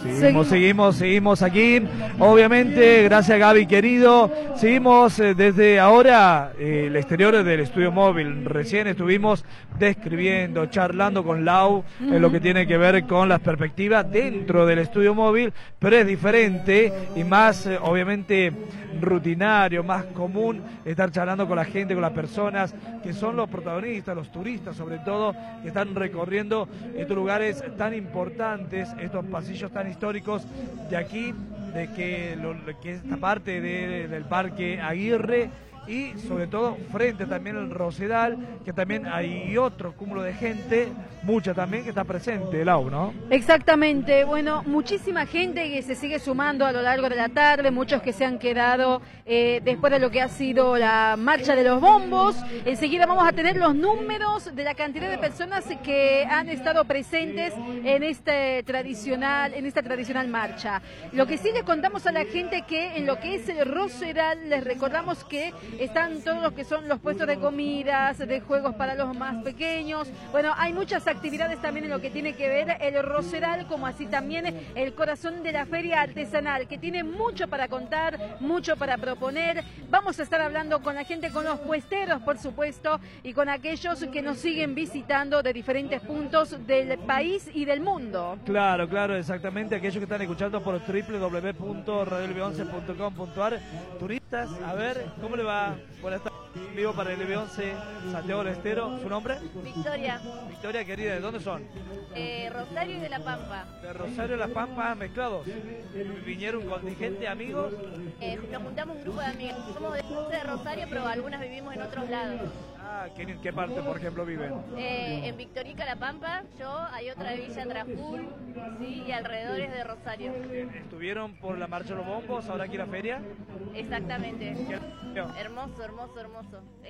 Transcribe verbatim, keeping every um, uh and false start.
Seguimos, seguimos, seguimos, seguimos aquí. Obviamente, gracias Gaby querido. Seguimos eh, desde ahora eh, el exterior del estudio móvil. Recién estuvimos describiendo, charlando con Lau uh-huh. en lo que tiene que ver con las perspectivas dentro del estudio móvil, pero es diferente y más, eh, obviamente, rutinario, más común estar charlando con la gente, con las personas que son los protagonistas, los turistas sobre todo, que están recorriendo estos lugares tan importantes, estos pasillos tan históricos de aquí, de que, lo, que esta parte de, del Parque Aguirre y sobre todo frente también al Rosedal, que también hay otro cúmulo de gente, mucha también que está presente, Lau, ¿no? Exactamente, bueno, muchísima gente que se sigue sumando a lo largo de la tarde, muchos que se han quedado eh, después de lo que ha sido la marcha de los bombos. Enseguida vamos a tener los números de la cantidad de personas que han estado presentes en este tradicional, en esta tradicional marcha. Lo que sí les contamos a la gente que en lo que es el Rosedal, les recordamos que están todos los que son los puestos de comidas, de juegos para los más pequeños. Bueno, hay muchas actividades también en lo que tiene que ver el Rosedal, como así también el corazón de la feria artesanal, que tiene mucho para contar, mucho para proponer. Vamos a estar hablando con la gente, con los puesteros, por supuesto, y con aquellos que nos siguen visitando de diferentes puntos del país y del mundo. Claro, claro, exactamente. Aquellos que están escuchando por doble u doble u doble u punto radio l b once punto com punto a r. Turistas, a ver, ¿cómo le va? Buenas tardes, vivo para el L B once, Santiago del Estero. ¿Su nombre? Victoria. Victoria, querida, ¿de dónde son? Eh, Rosario y de La Pampa. De Rosario y La Pampa, mezclados. ¿Vinieron un contingente, amigos? Eh, nos juntamos un grupo de amigos. Somos de, de Rosario, pero algunas vivimos en otros lados. Ah, ¿en qué parte, por ejemplo, viven? Eh, en Victorica, La Pampa, yo, hay otra de Villa Traful, sí, y alrededores de Rosario. ¿Estuvieron por la Marcha de los Bombos, ahora aquí la feria? Exactamente. Hermoso, hermoso, hermoso.